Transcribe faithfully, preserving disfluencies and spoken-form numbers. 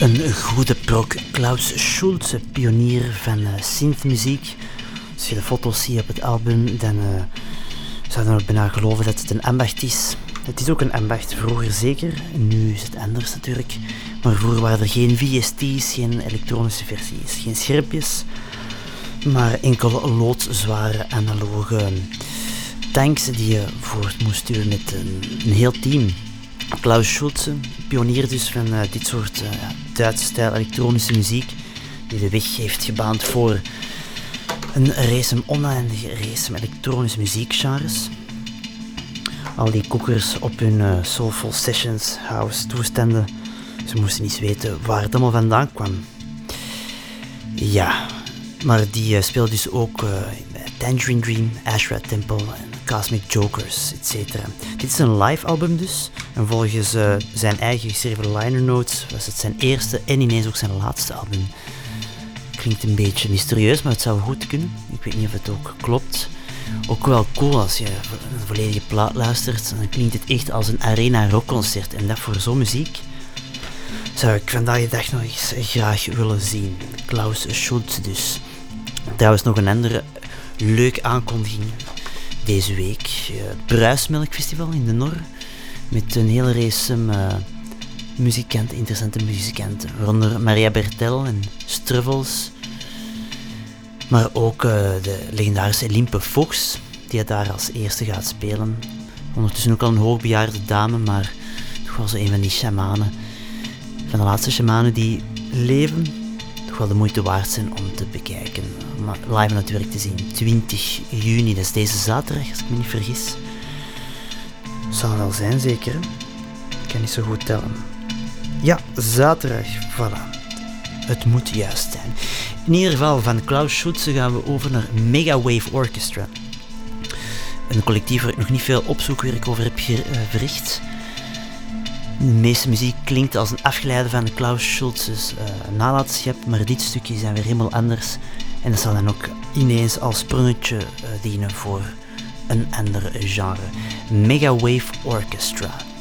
Een goede prok. Klaus Schulze, pionier van uh, synthmuziek. Als je de foto's ziet op het album, dan uh, zou je dan ook bijna geloven dat het een ambacht is. Het is ook een ambacht, vroeger zeker. Nu is het anders natuurlijk. Maar vroeger waren er geen V S T's, geen elektronische versies, geen scherpjes. Maar enkel loodzware analoge tanks die je voort moest sturen met een, een heel team. Klaus Schulze, pionier dus van uh, dit soort uh, Duitse stijl elektronische muziek, die de weg heeft gebaand voor een race, een oneindige race met elektronische muziekgenres. Al die koekers op hun uh, soulful sessions, house toestanden, ze moesten niet weten waar het allemaal vandaan kwam. Ja, maar die uh, speelde dus ook uh, Tangerine Dream, Ashra Temple en Cosmic Jokers, et cetera. Dit is een live album dus. En volgens uh, zijn eigen geschreven liner notes was het zijn eerste en ineens ook zijn laatste album. Klinkt een beetje mysterieus, maar het zou goed kunnen. Ik weet niet of het ook klopt. Ook wel cool als je een volledige plaat luistert. Dan klinkt het echt als een arena rockconcert. En dat voor zo'n muziek zou ik vandaag de dag nog eens graag willen zien. Klaus Schulze dus. Trouwens nog een andere leuke aankondiging deze week. Het Bruismelkfestival in de Nor. Met een hele race uh, muzikanten, interessante muzikanten. Waaronder Maria Bertel en Struffels. Maar ook uh, de legendarische Limpe Fox, die daar als eerste gaat spelen. Ondertussen ook al een hoogbejaarde dame, maar toch wel zo een van die shamanen. Van de laatste shamanen die leven. Toch wel de moeite waard zijn om te bekijken. Om live natuurlijk te zien. twintig juni, dat is deze zaterdag, als ik me niet vergis. Zal wel zijn, zeker. Hè? Ik kan niet zo goed tellen. Ja, zaterdag, voilà. Het moet juist zijn. In ieder geval, van Klaus Schulze gaan we over naar Megawave Orchestra. Een collectief waar ik nog niet veel opzoekwerk over heb ge- uh, verricht. De meeste muziek klinkt als een afgeleide van Klaus Schulze's uh, nalatenschap, maar dit stukje is dan weer helemaal anders. En dat zal dan ook ineens als sprongetje uh, dienen voor een ander genre. Megawave Orchestra.